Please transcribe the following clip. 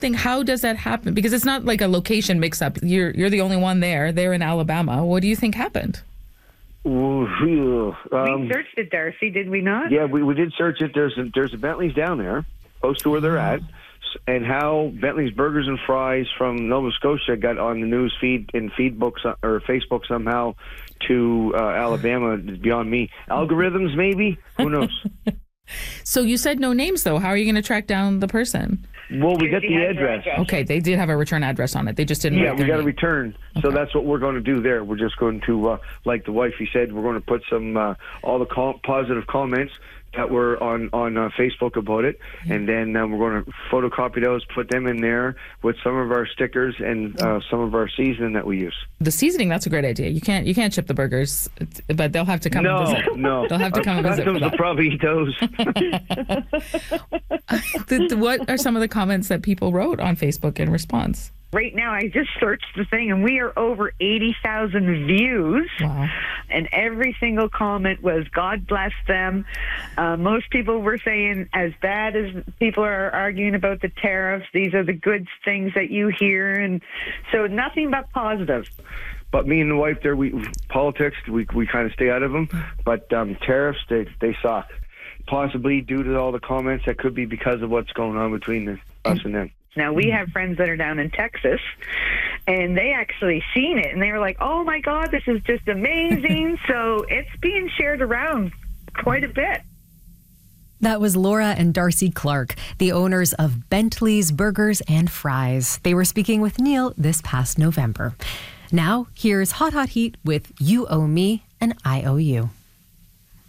think, how does that happen? Because it's not like a location mix-up. You're the only one there. They're in Alabama. What do you think happened? We searched it, Darcy, did we not? Yeah, we did search it. There's a Bentley's down there, close to where they're at. And how Bentley's Burgers and Fries from Nova Scotia got on the news feed in Feedbooks or Facebook somehow to Alabama is beyond me. Algorithms, maybe? Who knows? So you said no names, though. How are you going to track down the person? Well, we got the address. Okay, they did have a return address on it. They just didn't. Yeah, we got a return. Okay. So that's what we're going to do there. We're just going to, like the wifey said, we're going to put some all the positive comments that were on Facebook about it, and then we're going to photocopy those, put them in there with some of our stickers and some of our seasoning that we use. The seasoning, that's a great idea. You can't ship the burgers, but they'll have to come and visit. No, they'll have to come and visit. They'll probably eat those. What are some of the comments that people wrote on Facebook in response? Right now, I just searched the thing, and we are over 80,000 views. Wow. And every single comment was, God bless them. Most people were saying, as bad as people are arguing about the tariffs, these are the good things that you hear. And so nothing but positive. But me and the wife there, politics, we kind of stay out of them. But tariffs, they suck. Possibly due to all the comments, that could be because of what's going on between us and them. Now, we have friends that are down in Texas, and they actually seen it, and they were like, oh, my God, this is just amazing. So it's being shared around quite a bit. That was Laura and Darcy Clark, the owners of Bentley's Burgers and Fries. They were speaking with Neil this past November. Now, here's Hot Hot Heat with You Owe Me and I Owe You.